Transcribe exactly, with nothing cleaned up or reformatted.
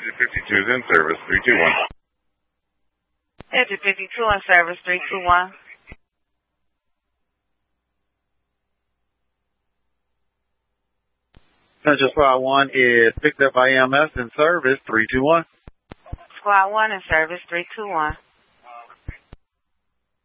Edge fifty-two is in service, three two one. Edge fifty-two in service, three two one. Central Squad one is picked up by E M S in service, three two one. Squad one in service, three two one.